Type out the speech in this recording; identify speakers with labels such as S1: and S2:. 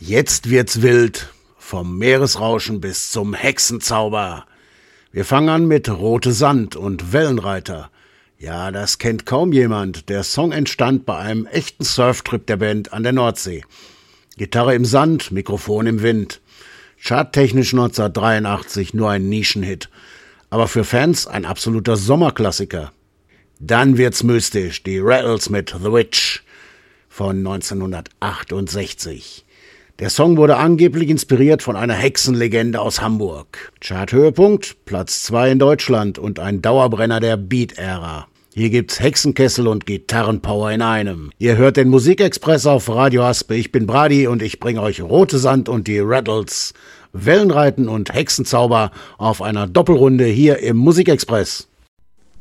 S1: Jetzt wird's wild, vom Meeresrauschen bis zum Hexenzauber. Wir fangen an mit Rote Sand und Wellenreiter. Ja, das kennt kaum jemand. Der Song entstand bei einem echten Surftrip der Band an der Nordsee. Gitarre im Sand, Mikrofon im Wind. Charttechnisch 1983 nur ein Nischenhit. Aber für Fans ein absoluter Sommerklassiker. Dann wird's mystisch, die Rattles mit The Witch von 1968. Der Song wurde angeblich inspiriert von einer Hexenlegende aus Hamburg. Charthöhepunkt, Platz 2 in Deutschland und ein Dauerbrenner der Beat-Ära. Hier gibt's Hexenkessel und Gitarrenpower in einem. Ihr hört den Musikexpress auf Radio Haspe. Ich bin Brady und ich bringe euch Rote Sand und die Rattles, Wellenreiten und Hexenzauber auf einer Doppelrunde hier im Musikexpress.